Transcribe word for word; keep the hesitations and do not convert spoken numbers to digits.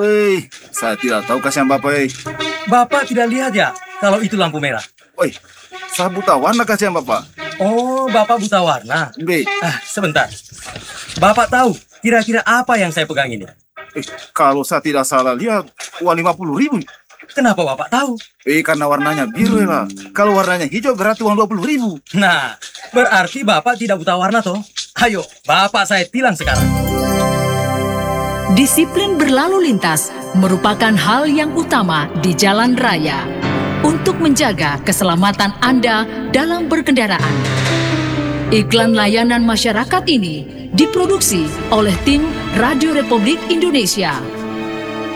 Woi, saya tidak tahu kasihan Bapak. Eh. Bapak tidak lihat ya kalau itu lampu merah? Woi, saya buta warna kasihan Bapak. Oh, Bapak buta warna? Be. Ah, sebentar. Bapak tahu kira-kira apa yang saya pegang ini? Eh, kalau saya tidak salah lihat, uang lima puluh ribu. Kenapa Bapak tahu? Eh, karena warnanya biru lah. Kalau warnanya hijau berarti uang dua puluh ribu. Nah, berarti Bapak tidak buta warna toh? Ayo, Bapak saya tilang sekarang. Disiplin berlalu lintas merupakan hal yang utama di jalan raya untuk menjaga keselamatan Anda dalam berkendaraan. Iklan layanan masyarakat ini diproduksi oleh tim Radio Republik Indonesia.